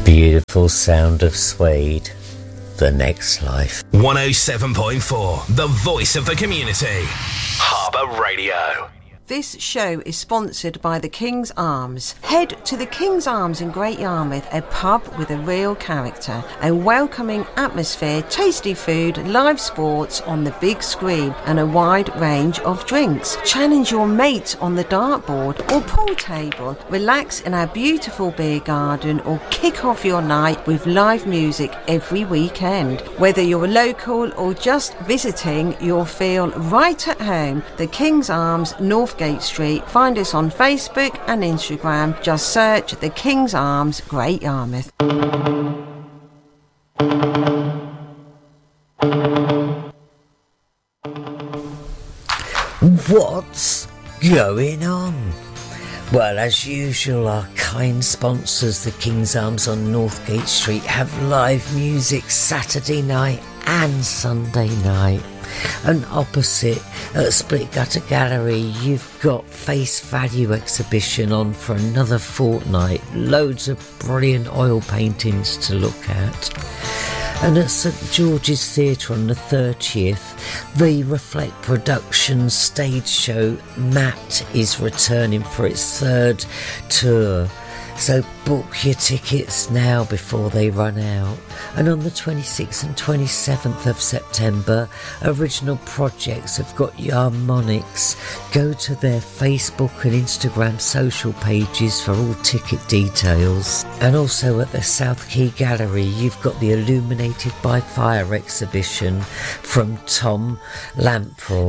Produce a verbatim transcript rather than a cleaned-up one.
Beautiful sound of suede. The next life. one oh seven point four, the voice of the community. Harbour Radio. This show is sponsored by the King's Arms. Head to the King's Arms in Great Yarmouth, a pub with a real character, a welcoming atmosphere, tasty food, live sports on the big screen, and a wide range of drinks. Challenge your mate on the dartboard or pool table. Relax in our beautiful beer garden or kick off your night with live music every weekend. Whether you're local or just visiting, you'll feel right at home. The King's Arms, North Gate Street. Find us on Facebook and Instagram. Just search the King's Arms, Great Yarmouth. What's going on? Well, as usual, our kind sponsors, the King's Arms on Northgate Street, have live music Saturday night and Sunday night. And opposite at Split Gutter Gallery, you've got Face Value exhibition on for another fortnight. Loads of brilliant oil paintings to look at. And at St George's Theatre on the thirtieth, the Reflect Productions stage show Matt is returning for its third tour. So book your tickets now before they run out. And on the twenty-sixth and twenty-seventh of September, Original Projects have got Yarmonics. Go to their Facebook and Instagram social pages for all ticket details. And also at the South Quay Gallery, you've got the Illuminated by Fire exhibition from Tom Lamprey.